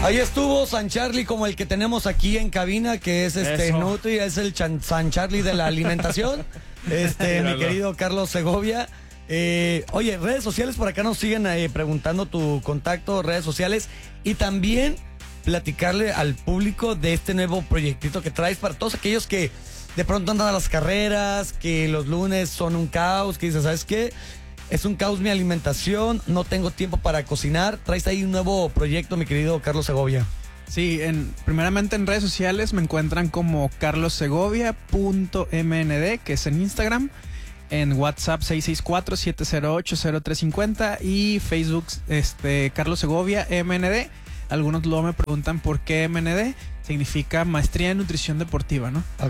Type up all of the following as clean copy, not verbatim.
Ahí estuvo San Charlie, como el que tenemos aquí en cabina, que es Nutri, es el San Charlie de la alimentación. Mi querido Carlos Segovia. Oye, redes sociales, por acá nos siguen preguntando tu contacto, redes sociales, y también platicarle al público de este nuevo proyectito que traes para todos aquellos que de pronto andan a las carreras, que los lunes son un caos, que dicen, ¿sabes qué? Es un caos mi alimentación, no tengo tiempo para cocinar. Traes ahí un nuevo proyecto, mi querido Carlos Segovia. Sí, primeramente en redes sociales me encuentran como carlossegovia.mnd, que es en Instagram, en WhatsApp 664-708-0350 y Facebook Carlos Segovia MND. Algunos luego me preguntan por qué MND. Significa Maestría en Nutrición Deportiva, ¿no? Ok.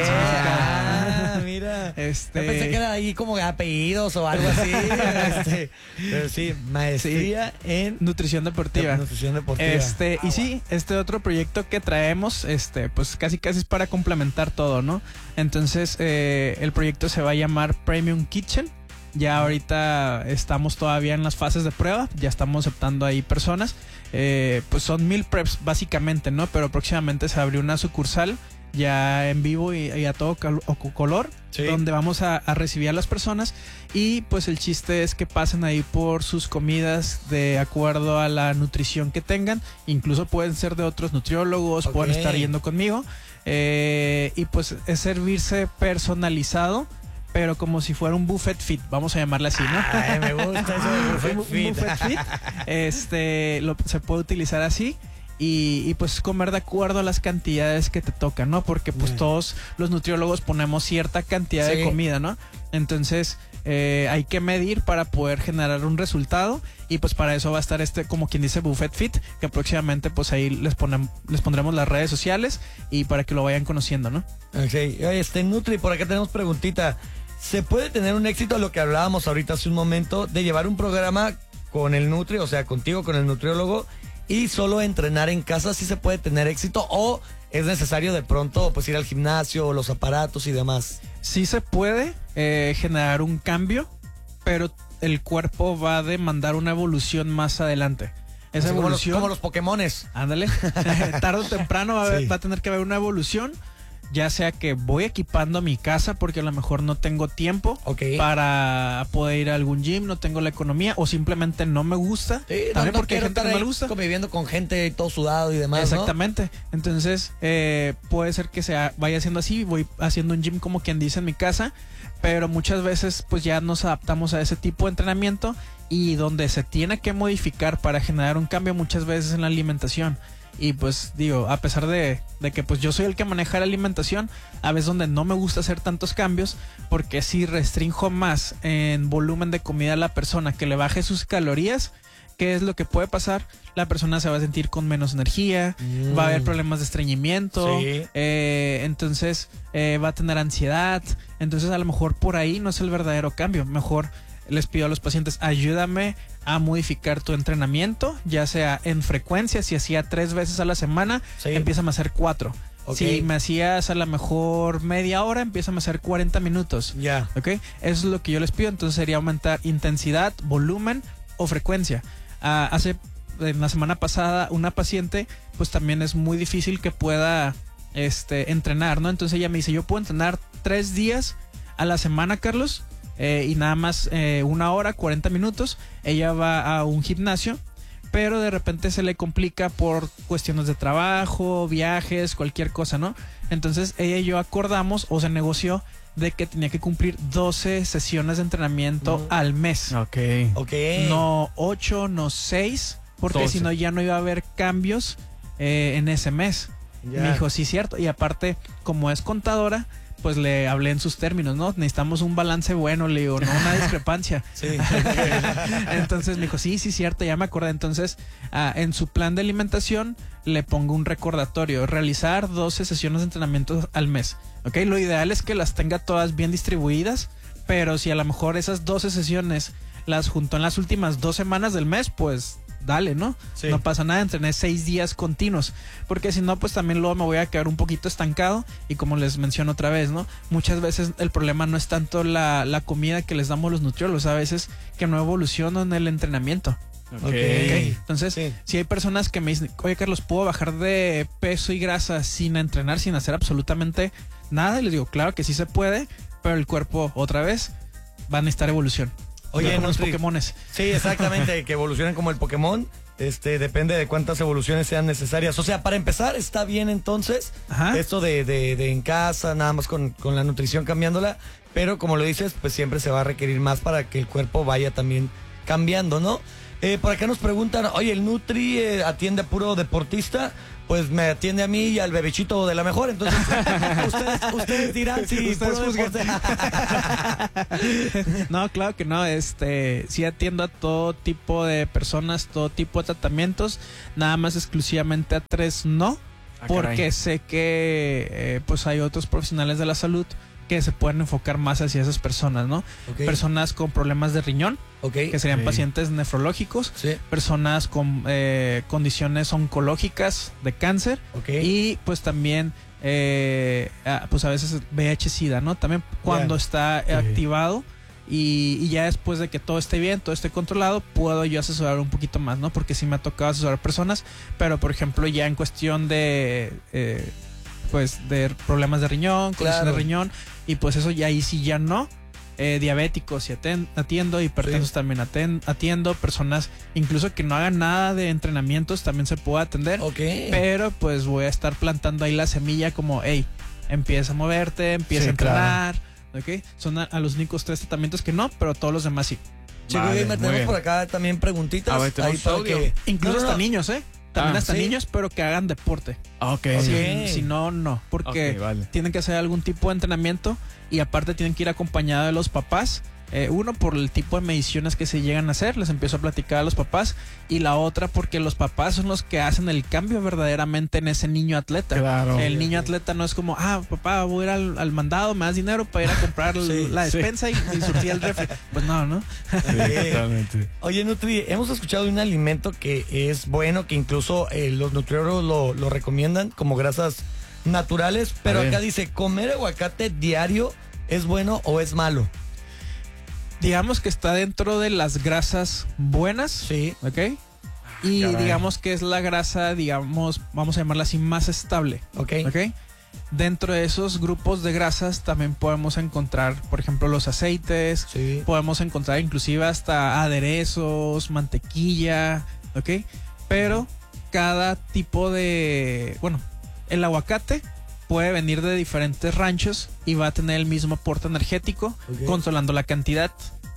Mira. Yo pensé que era ahí como apellidos o algo así. Pero sí, Maestría en Nutrición Deportiva. Nutrición Deportiva. Y sí, otro proyecto que traemos, pues casi es para complementar todo, ¿no? Entonces, el proyecto se va a llamar Premium Kitchen. Ya ahorita estamos todavía en las fases de prueba, ya estamos aceptando ahí personas. Pues son meal preps básicamente, ¿no? Pero próximamente se abrió una sucursal ya en vivo y a todo color, sí, donde vamos a recibir a las personas, y pues el chiste es que pasen ahí por sus comidas de acuerdo a la nutrición que tengan. Incluso pueden ser de otros nutriólogos, pueden estar yendo conmigo, y pues es servirse personalizado, pero como si fuera un buffet fit, vamos a llamarle así, ¿no? Ay, me gusta eso de buffet fit. Buffet fit. Se puede utilizar así y pues comer de acuerdo a las cantidades que te tocan, ¿no? Porque pues todos los nutriólogos ponemos cierta cantidad de comida, ¿no? Entonces hay que medir para poder generar un resultado, y pues para eso va a estar como quien dice, buffet fit, que próximamente pues ahí les pondremos las redes sociales y para que lo vayan conociendo, ¿no? Ok, Nutri, por acá tenemos preguntita. ¿Se puede tener un éxito, lo que hablábamos ahorita hace un momento, de llevar un programa con el Nutri, o sea, contigo, con el nutriólogo, y solo entrenar en casa? ¿Sí se puede tener éxito o es necesario de pronto pues ir al gimnasio, los aparatos y demás? Sí se puede generar un cambio, pero el cuerpo va a demandar una evolución más adelante. Esa evolución, como los Pokémones. Ándale. Tarde o temprano va a tener que haber una evolución. Ya sea que voy equipando mi casa porque a lo mejor no tengo tiempo para poder ir a algún gym, no tengo la economía, o simplemente no me gusta. Sí, también porque hay gente que no le gusta. Conviviendo con gente todo sudado y demás. Exactamente. ¿No? Entonces, puede ser que vaya haciendo así, voy haciendo un gym como quien dice en mi casa, pero muchas veces pues ya nos adaptamos a ese tipo de entrenamiento, y donde se tiene que modificar para generar un cambio muchas veces en la alimentación. Y pues digo, a pesar de que pues yo soy el que maneja la alimentación, a veces donde no me gusta hacer tantos cambios, porque si restrinjo más en volumen de comida a la persona, que le baje sus calorías, ¿qué es lo que puede pasar? La persona se va a sentir con menos energía, va a haber problemas de estreñimiento, entonces va a tener ansiedad. Entonces a lo mejor por ahí no es el verdadero cambio. Mejor les pido a los pacientes, ayúdame a modificar tu entrenamiento, ya sea en frecuencia. Si hacía 3 veces a la semana, empiézame a hacer 4. Si me hacías a lo mejor media hora, empiézame a hacer 40 minutos. ¿Ok? Eso es lo que yo les pido. Entonces sería aumentar intensidad, volumen o frecuencia. En la semana pasada, una paciente, pues también es muy difícil que pueda entrenar, ¿no? Entonces ella me dice, yo puedo entrenar 3 días a la semana, Carlos, y nada más 1 hora, 40 minutos. Ella va a un gimnasio, pero de repente se le complica por cuestiones de trabajo, viajes, cualquier cosa, ¿no? Entonces ella y yo acordamos, o se negoció, de que tenía que cumplir 12 sesiones de entrenamiento al mes. No 8, no 6, porque 12. Si no ya no iba a haber cambios en ese mes. Me dijo, sí, cierto. Y aparte, como es contadora, pues le hablé en sus términos, ¿no? Necesitamos un balance bueno, le digo, no una discrepancia. Entonces me dijo, sí, cierto, ya me acordé. Entonces, en su plan de alimentación le pongo un recordatorio, realizar 12 sesiones de entrenamiento al mes. ¿Ok? Lo ideal es que las tenga todas bien distribuidas, pero si a lo mejor esas 12 sesiones las juntó en las últimas 2 semanas del mes, pues dale, ¿no? No pasa nada, entrené 6 días continuos, porque si no, pues también luego me voy a quedar un poquito estancado. Y como les menciono otra vez, ¿no? Muchas veces el problema no es tanto la comida que les damos los nutriólogos, a veces que no evolucionan en el entrenamiento. Okay. Entonces, si hay personas que me dicen, oye Carlos, ¿puedo bajar de peso y grasa sin entrenar, sin hacer absolutamente nada? Y les digo, claro que sí se puede, pero el cuerpo otra vez va a necesitar evolución. Oye, como los Pokémones. Sí, exactamente, que evolucionen como el Pokémon. Depende de cuántas evoluciones sean necesarias. O sea, para empezar, está bien entonces esto de en casa, nada más con la nutrición cambiándola. Pero como lo dices, pues siempre se va a requerir más para que el cuerpo vaya también cambiando, ¿no? Por acá nos preguntan, oye, ¿el Nutri atiende a puro deportista? Pues me atiende a mí y al bebechito de la mejor. Entonces, ustedes dirán si puro deporte. No, claro que no. Sí atiendo a todo tipo de personas, todo tipo de tratamientos. Nada más exclusivamente a 3 no. Porque sé que pues hay otros profesionales de la salud que se pueden enfocar más hacia esas personas, ¿no? Personas con problemas de riñón, que serían pacientes nefrológicos, personas con condiciones oncológicas de cáncer y pues también pues a veces VIH-Sida, ¿no? También cuando está activado y ya después de que todo esté bien, todo esté controlado, puedo yo asesorar un poquito más, ¿no? Porque sí me ha tocado asesorar personas, pero por ejemplo ya en cuestión de pues de problemas de riñón, condición de riñón, y pues eso ya ahí sí ya no. Diabéticos y atiendo, hipertensos también atiendo, personas incluso que no hagan nada de entrenamientos también se puede atender, pero pues voy a estar plantando ahí la semilla como, hey, empieza a moverte, empieza a entrenar, son a los únicos 3 tratamientos que no, pero todos los demás sí. Chico Gamer, tenemos por acá también preguntitas. Ahí para que... Incluso hasta niños, también hasta niños, pero que hagan deporte. Si no, no. Porque tienen que hacer algún tipo de entrenamiento y aparte tienen que ir acompañados de los papás. Uno, por el tipo de mediciones que se llegan a hacer, les empiezo a platicar a los papás. Y la otra, porque los papás son los que hacen el cambio verdaderamente en ese niño atleta. El niño atleta no es como, papá, voy a ir al mandado, me das dinero para ir a comprar la despensa y surtir el refri. Pues no. Exactamente. Oye, Nutri, hemos escuchado de un alimento que es bueno, que incluso los nutriólogos lo recomiendan como grasas naturales, pero acá dice, ¿comer aguacate diario es bueno o es malo? Digamos que está dentro de las grasas buenas, y digamos que es la grasa, digamos, vamos a llamarla así, más estable, Dentro de esos grupos de grasas también podemos encontrar, por ejemplo, los aceites, podemos encontrar inclusive hasta aderezos, mantequilla, pero cada tipo de, el aguacate puede venir de diferentes ranchos y va a tener el mismo aporte energético, controlando la cantidad.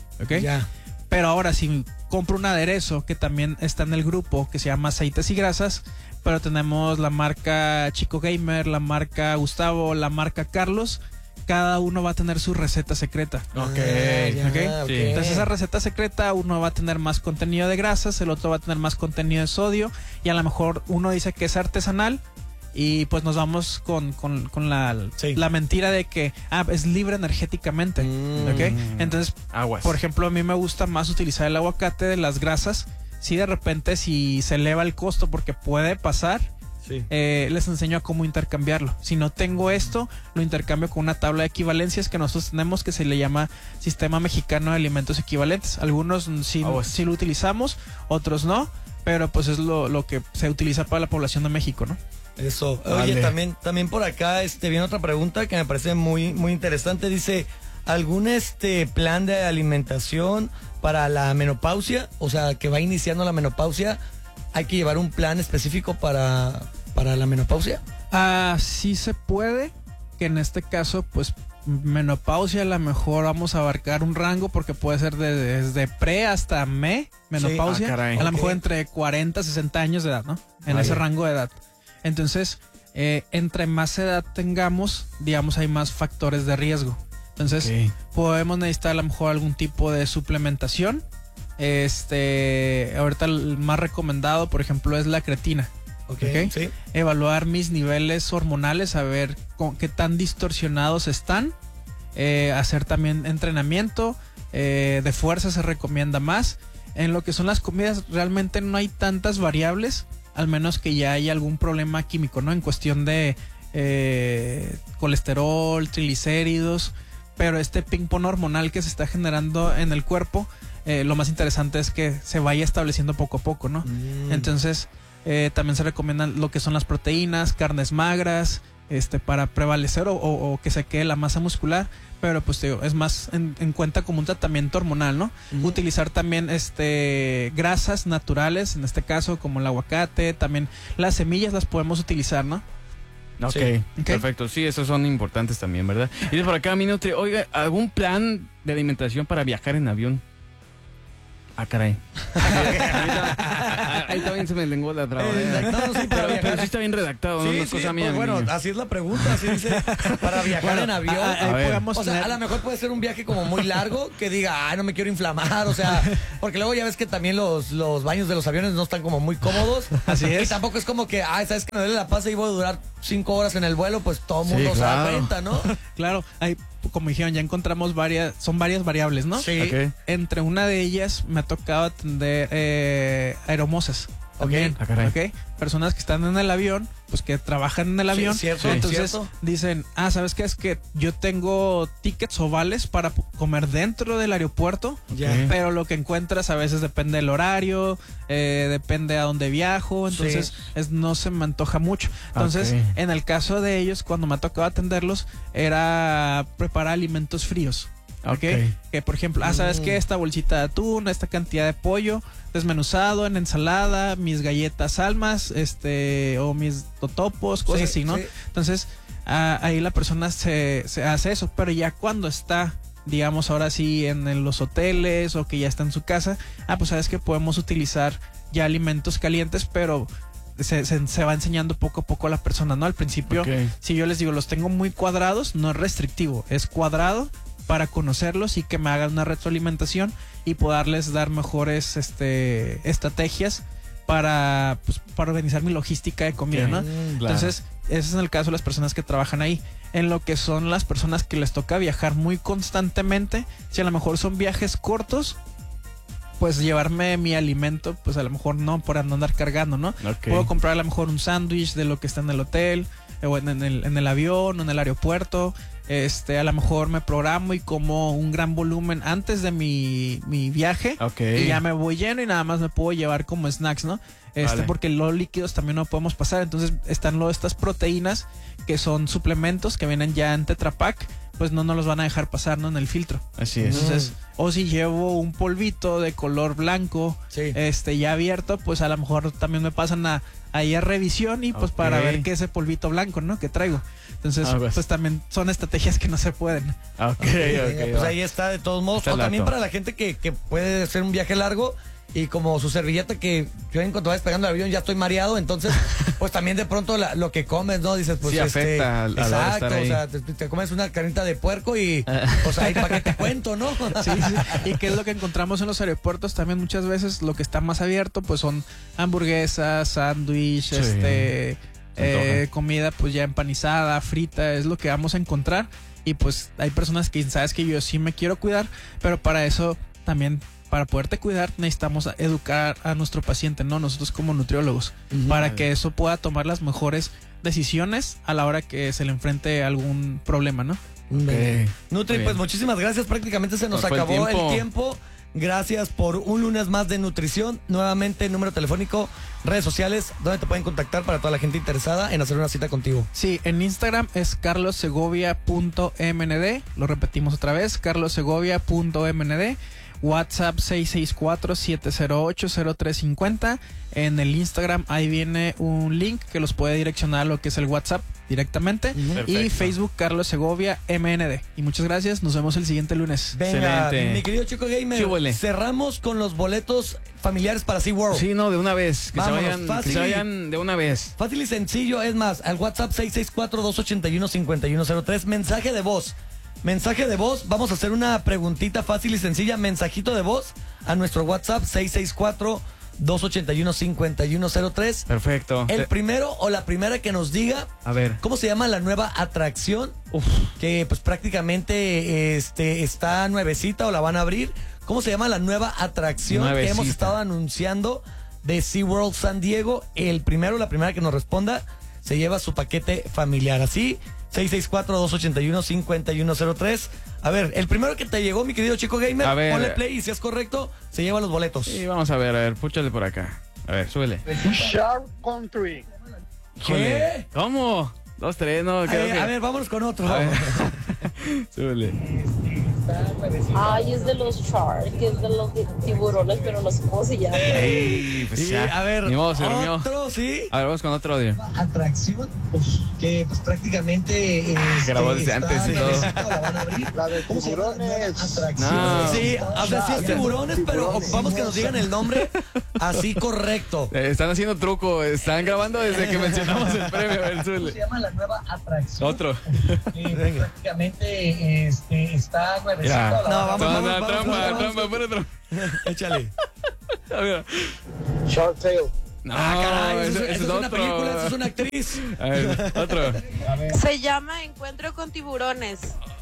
Pero ahora, si compro un aderezo que también está en el grupo, que se llama aceites y grasas, pero tenemos la marca Chico Gamer, la marca Gustavo, la marca Carlos, cada uno va a tener su receta secreta. Entonces esa receta secreta, uno va a tener más contenido de grasas, el otro va a tener más contenido de sodio, y a lo mejor uno dice que es artesanal, y pues nos vamos con la mentira de que es libre energéticamente. Entonces, por ejemplo, a mí me gusta más utilizar el aguacate de las grasas. Si de repente si se eleva el costo, porque puede pasar, les enseño a cómo intercambiarlo. Si no tengo esto, lo intercambio con una tabla de equivalencias que nosotros tenemos, que se le llama Sistema Mexicano de Alimentos Equivalentes. Algunos sí lo utilizamos, otros no, pero pues es lo que se utiliza para la población de México, ¿no? Eso. Oye, también por acá viene otra pregunta que me parece muy, muy interesante. Dice, ¿algún plan de alimentación para la menopausia? O sea, que va iniciando la menopausia, ¿hay que llevar un plan específico para la menopausia? Sí se puede, que en este caso, pues, menopausia, a lo mejor vamos a abarcar un rango, porque puede ser desde pre hasta menopausia, a lo mejor entre 40 y 60 años de edad, ¿no? En ese rango de edad. Entonces, entre más edad tengamos, digamos, hay más factores de riesgo. Entonces, podemos necesitar a lo mejor algún tipo de suplementación. Ahorita el más recomendado, por ejemplo, es la creatina. Evaluar mis niveles hormonales, a ver qué tan distorsionados están. Hacer también entrenamiento de fuerza se recomienda más. En lo que son las comidas, realmente no hay tantas variables, al menos que ya haya algún problema químico, ¿no? En cuestión de colesterol, triglicéridos, pero este ping-pong hormonal que se está generando en el cuerpo lo más interesante es que se vaya estableciendo poco a poco, ¿no? Entonces, también se recomiendan lo que son las proteínas, carnes magras, para prevalecer o que se quede la masa muscular, pero pues digo, es más en cuenta como un tratamiento hormonal, ¿no? Utilizar también grasas naturales, en este caso como el aguacate, también las semillas las podemos utilizar, ¿no? Okay, perfecto. Sí, esos son importantes también, ¿verdad? Y de por acá, mi Nutri, oiga, ¿algún plan de alimentación para viajar en avión? Ah, caray. Ahí también se me lenguó la traba. Pero sí está bien redactado, ¿no? Sí, No es cosa mía. pues bueno, así es la pregunta, así dice, para viajar en avión. O sea, a lo mejor puede ser un viaje como muy largo, que diga, no me quiero inflamar, o sea, porque luego ya ves que también los baños de los aviones no están como muy cómodos. Así es. Y tampoco es como que, sabes que me duele la panza y voy a durar 5 horas en el vuelo, pues todo el mundo se da cuenta, ¿no? Claro, como dijeron, ya encontramos son varias variables, ¿no? Sí. Okay. Entre una de ellas me ha tocado atender aeromosas. También, okay. Personas que están en el avión, pues que trabajan en el avión. Entonces dicen, ¿sabes qué? Es que yo tengo tickets o vales para comer dentro del aeropuerto, pero lo que encuentras a veces depende del horario, depende a dónde viajo, entonces no se me antoja mucho. Entonces, en el caso de ellos, cuando me ha tocado atenderlos, era preparar alimentos fríos. Okay. Que por ejemplo, ¿sabes qué? Esta bolsita de atún, esta cantidad de pollo desmenuzado en ensalada, mis galletas almas, o mis totopos, cosas así, ¿no? Entonces, ahí la persona se hace eso, pero ya cuando está, digamos, ahora sí en los hoteles o que ya está en su casa, pues sabes que podemos utilizar ya alimentos calientes, pero se va enseñando poco a poco a la persona, ¿no? Al principio, si yo les digo, los tengo muy cuadrados, no es restrictivo, es cuadrado, para conocerlos y que me hagan una retroalimentación y poderles dar mejores estrategias para organizar mi logística de comida, ¿no? Claro. Entonces, ese es en el caso de las personas que trabajan ahí. En lo que son las personas que les toca viajar muy constantemente, si a lo mejor son viajes cortos, pues llevarme mi alimento, pues a lo mejor no por no andar cargando, ¿no? Puedo comprar a lo mejor un sándwich de lo que está en el hotel, o en el avión, o en el aeropuerto. A lo mejor me programo y como un gran volumen antes de mi viaje, y ya me voy lleno y nada más me puedo llevar como snacks, ¿no? Porque los líquidos también no podemos pasar. Entonces están estas proteínas que son suplementos que vienen ya en Tetra Pak, pues no nos los van a dejar pasar, ¿no? En el filtro. Así es. Entonces, o si llevo un polvito de color blanco, ya abierto, pues a lo mejor también me pasan ahí a revisión y pues para ver qué es ese polvito blanco, ¿no? Que traigo. Entonces, pues también son estrategias que no se pueden. Pues ahí está, de todos modos. O también para la gente que puede hacer un viaje largo y como su servilleta, que yo en cuanto vayas pegando el avión ya estoy mareado, entonces pues también de pronto lo que comes, ¿no? Dices, pues afecta exacto, o sea, te comes una carnita de puerco y pues ahí para qué te cuento, ¿no? Sí. Y qué es lo que encontramos en los aeropuertos también muchas veces, lo que está más abierto pues son hamburguesas, sándwich, comida pues ya empanizada, frita, es lo que vamos a encontrar. Y pues hay personas que sabes que yo sí me quiero cuidar, pero para eso también, para poderte cuidar, necesitamos educar a nuestro paciente, ¿no? Nosotros como nutriólogos, para que eso pueda tomar las mejores decisiones a la hora que se le enfrente algún problema, ¿no? Nutri, pues muchísimas gracias, prácticamente se nos acabó el tiempo. Gracias por un lunes más de nutrición. Nuevamente, número telefónico, redes sociales, donde te pueden contactar para toda la gente interesada en hacer una cita contigo. Sí, en Instagram es carlossegovia.mnd. Lo repetimos otra vez, carlossegovia.mnd. WhatsApp 664-708-0350. En el Instagram ahí viene un link que los puede direccionar a lo que es el WhatsApp directamente. Y Facebook Carlos Segovia MND. Y muchas gracias, nos vemos el siguiente lunes. Venga, mi querido Chico Gamer, cerramos con los boletos familiares para SeaWorld. Sí, no, de una vez. Que se vayan de una vez. Fácil y sencillo, es más, al WhatsApp 664-281-5103, mensaje de voz. Mensaje de voz, vamos a hacer una preguntita fácil y sencilla, mensajito de voz a nuestro WhatsApp 664-281-5103. Perfecto. El primero o la primera que nos diga, a ver, ¿cómo se llama la nueva atracción? Que pues prácticamente está nuevecita o la van a abrir. ¿Cómo se llama la nueva atracción que hemos estado anunciando de SeaWorld San Diego? El primero o la primera que nos responda se lleva su paquete familiar. Así, 664-281-5103. A ver, el primero que te llegó, mi querido Chico Gamer, ponle play y si es correcto, se lleva los boletos. Sí, vamos a ver, púchale por acá. A ver, súbele. Shark Country. ¿Qué? ¿Cómo? 2, 3, no. A ver, vámonos con otro. Súbele. Ay, es de los Shark, es de los tiburones, pero no sé cómo se llama. Ey, pues Sí, ya. a ver, Ni modo, se durmió. otro, sí. A ver, vamos con otro audio. Atracción, pues, que pues prácticamente grabó desde antes y todo. La van a abrir. La de ¿Cómo se llama? tiburones. Atracción. No. Sí, o sea, sí es tiburones, pero ocupamos que nos digan el nombre así correcto. Están haciendo truco, están grabando desde que mencionamos el premio. A ver, ¿Cómo súbele. se llama la nueva atracción? Otro. Prácticamente está nuevecito. Ya. la van a No, abrir. vamos. Trampa, pon otro. Échale. A ver. Shark Tale. No, Caray, ese eso es una otro. película, eso es una actriz. A ver, otro. Se llama Encuentro con tiburones.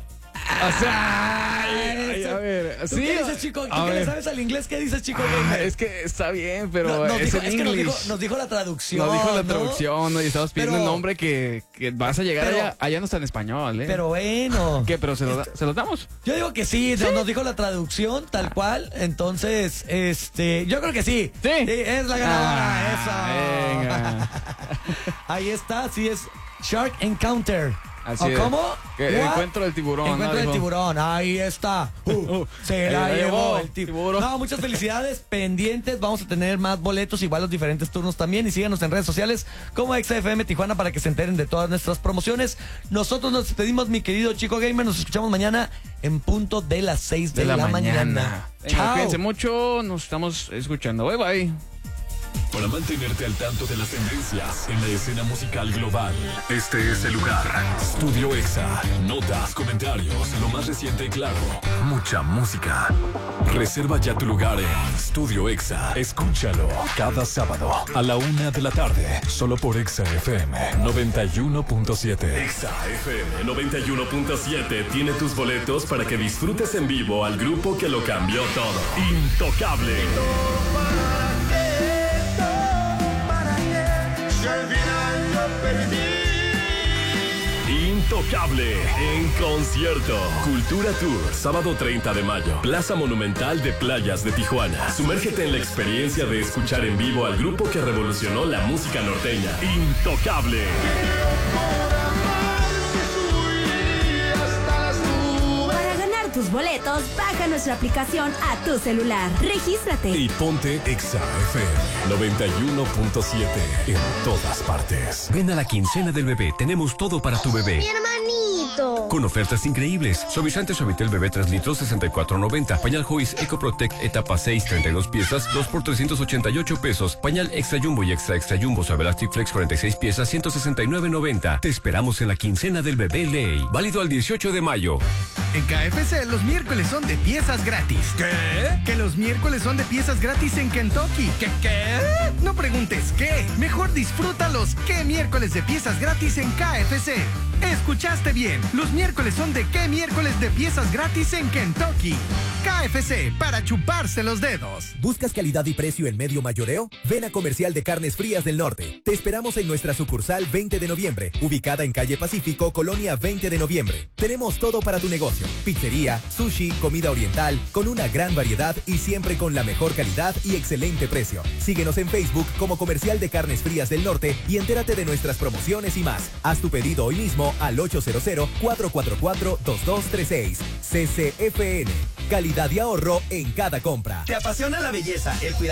O sea, ay, a ver. ¿Tú Sí, qué dices, Chico? ¿Tú a qué le ver. sabes al inglés? ¿Qué dices, Chico? Es que está bien, pero Nos es dijo, en es que English. nos dijo la traducción. Nos dijo la ¿no? traducción, ¿no? Y estamos pidiendo Pero- el nombre que vas a llegar pero- allá. Allá no está en español, ¿eh? Pero bueno. ¿Qué? ¿Pero se lo damos? Yo digo que sí, nos dijo la traducción tal cual. Entonces, yo creo que sí. Sí. Es la ganadora, eso. Venga. Ahí está, sí es Shark Encounter. Así ¿O es. cómo? Que What? encuentro del tiburón. Encuentro ¿no? del Dijo. tiburón, ahí está. Se la llevó el tiburón. No, muchas felicidades, pendientes. Vamos a tener más boletos, igual los diferentes turnos también. Y síganos en redes sociales como XFM Tijuana para que se enteren de todas nuestras promociones. Nosotros nos despedimos, mi querido Chico Gamer. Nos escuchamos mañana en punto de las 6 de la mañana. Venga, Chao. cuídense mucho, nos estamos escuchando. Bye bye. Para mantenerte al tanto de las tendencias en la escena musical global, este es el lugar. Studio Exa. Notas, comentarios, lo más reciente y claro. Mucha música. Reserva ya tu lugar en Studio Exa. Escúchalo cada sábado a la 1 de la tarde, solo por Exa FM 91.7. Exa FM 91.7 tiene tus boletos para que disfrutes en vivo al grupo que lo cambió todo. Intocable. Intocable en concierto. Cultura Tour, sábado 30 de mayo. Plaza Monumental de Playas de Tijuana. Sumérgete en la experiencia de escuchar en vivo al grupo que revolucionó la música norteña. Intocable. Para ganar tus boletos, baja nuestra aplicación a tu celular. Regístrate. Y ponte Exa FM 91.7 en todas partes. Ven a la quincena del bebé. Tenemos todo para tu bebé. hermanito. Con ofertas increíbles. Suavizante Suavitel bebé 3 litros 64.90. Pañal Joyce EcoProtect etapa 6 32 piezas 2 por 388 pesos. Pañal Extra Jumbo y Extra Jumbo Suave Elastic Flex 46 piezas 169.90. Te esperamos en la quincena del bebé Ley. Válido al 18 de mayo. En KFC los miércoles son de piezas gratis. ¿Qué? Que los miércoles son de piezas gratis en Kentucky. ¿Qué? No preguntes qué. Mejor disfruta los ¿qué miércoles de piezas gratis en KFC? Escuchaste bien. Los miércoles son de ¿qué miércoles de piezas gratis en Kentucky? KFC, para chuparse los dedos. ¿Buscas calidad y precio en medio mayoreo? Ven a Comercial de Carnes Frías del Norte. Te esperamos en nuestra sucursal 20 de noviembre, ubicada en calle Pacífico, Colonia 20 de noviembre. Tenemos todo para tu negocio. Pizzería, sushi, comida oriental, con una gran variedad y siempre con la mejor calidad y excelente precio. Síguenos en Facebook como Comercial de Carnes Frías del Norte y entérate de nuestras promociones y más. Haz tu pedido hoy mismo al 800-444-2236. CCFN. Calidad y ahorro en cada compra. ¿Te apasiona la belleza, el cuidado